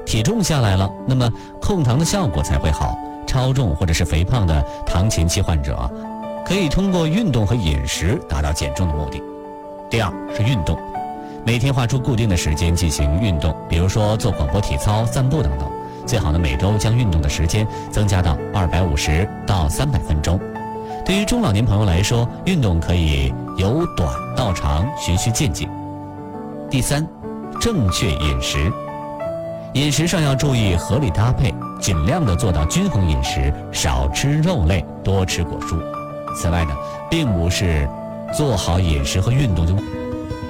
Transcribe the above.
体重下来了，那么控糖的效果才会好。超重或者是肥胖的糖前期患者啊，可以通过运动和饮食达到减重的目的。第二是运动，每天划出固定的时间进行运动，比如说做广播体操、散步等等。最好呢，每周将运动的时间增加到250到300分钟。对于中老年朋友来说，运动可以由短到长，循序渐进。第三，正确饮食。饮食上要注意合理搭配，尽量的做到均衡饮食，少吃肉类，多吃果蔬。此外呢，并不是做好饮食和运动就